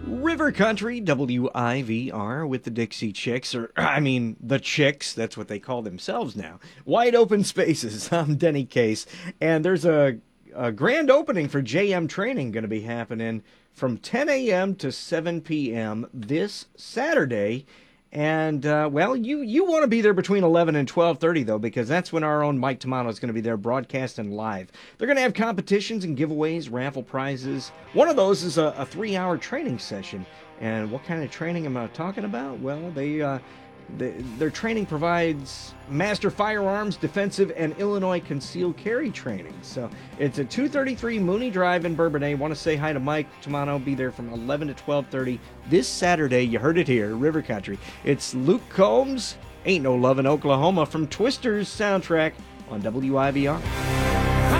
River Country, WIVR, with the Dixie Chicks, the Chicks, that's what they call themselves now. Wide Open Spaces. I'm Denny Case, and there's a grand opening for JM Training going to be happening from 10 a.m. to 7 p.m. this Saturday. And, you want to be there between 11 and 12:30, though, because that's when our own Mike Tamano is going to be there broadcasting live. They're going to have competitions and giveaways, raffle prizes. One of those is a 3-hour training session. And what kind of training am I talking about? Well, their training provides master firearms, defensive, and Illinois concealed carry training. So it's at 233 Mooney Drive in Bourbonnais. Want to say hi to Mike Tamano. Be there from 11 to 12:30 this Saturday. You heard it here, River Country. It's Luke Combs, Ain't No Love in Oklahoma, from Twister's soundtrack on WIVR.